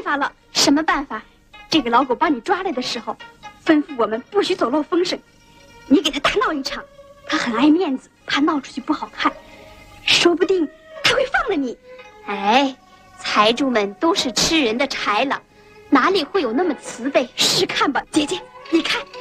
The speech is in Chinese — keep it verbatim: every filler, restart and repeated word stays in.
法了。 什么办法？ 这个老狗把你抓来的时候，吩咐我们不许走漏风声，你给他大闹一场。他很爱面子，怕闹出去不好看，说不定他会放了你。 哎，财主们都是吃人的豺狼，哪里会有那么慈悲？ 试看吧，姐姐，你看。